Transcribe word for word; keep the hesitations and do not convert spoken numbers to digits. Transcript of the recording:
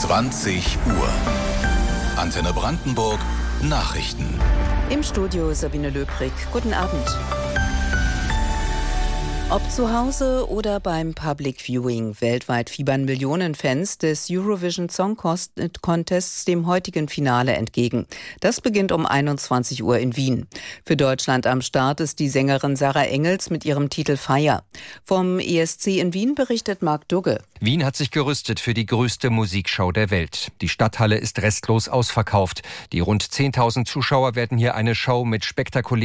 zwanzig Uhr. Antenne Brandenburg, Nachrichten. Im Studio Sabine Löbrig. Guten Abend. Ob zu Hause oder beim Public Viewing, weltweit fiebern Millionen Fans des Eurovision Song Contests dem heutigen Finale entgegen. Das beginnt um einundzwanzig Uhr in Wien. Für Deutschland am Start ist die Sängerin Sarah Engels mit ihrem Titel Fire. Vom E S C in Wien berichtet Marc Dugge. Wien hat sich gerüstet für die größte Musikshow der Welt. Die Stadthalle ist restlos ausverkauft. Die rund zehntausend Zuschauer werden hier eine Show mit spektakulären